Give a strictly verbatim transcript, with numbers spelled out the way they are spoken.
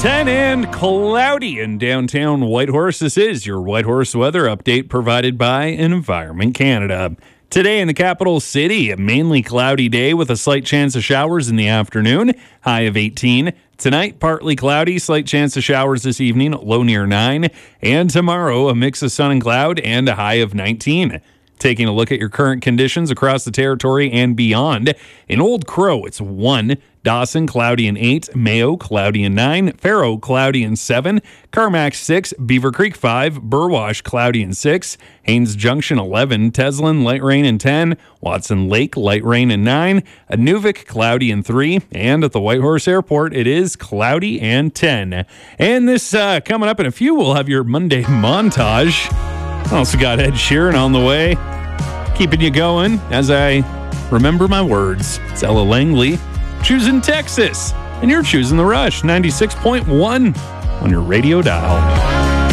ten and cloudy in downtown Whitehorse. This is your Whitehorse weather update provided by Environment Canada. Today in the capital city, a mainly cloudy day with a slight chance of showers in the afternoon, high of eighteen. Tonight, partly cloudy, slight chance of showers this evening, low near nine. And tomorrow, a mix of sun and cloud and a high of nineteen. Taking a look at your current conditions across the territory and beyond. In Old Crow, it's one. Dawson, cloudy and eight. Mayo, cloudy and nine. Faro, cloudy and seven. Carmack, six. Beaver Creek, five. Burwash, cloudy and six. Haines Junction, eleven. Teslin, light rain and ten. Watson Lake, light rain and nine. Nuvik, cloudy and three. And at the Whitehorse Airport, it is cloudy and ten. And this uh, coming up in a few, we'll have your Monday montage. Also got Ed Sheeran on the way, keeping you going as I remember my words. It's Ella Langley, choosing Texas, and you're choosing The Rush, ninety-six point one on your radio dial.